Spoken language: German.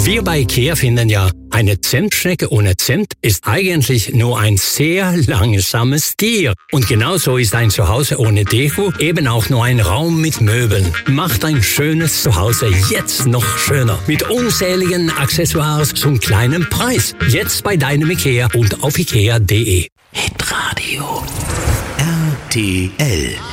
Wir bei IKEA finden ja, eine Zimtschnecke ohne Zimt ist eigentlich nur ein sehr langsames Tier. Und genauso ist ein Zuhause ohne Deko eben auch nur ein Raum mit Möbeln. Macht ein schönes Zuhause jetzt noch schöner. Mit unzähligen Accessoires zum kleinen Preis. Jetzt bei deinem IKEA und auf IKEA.de. Hitradio RTL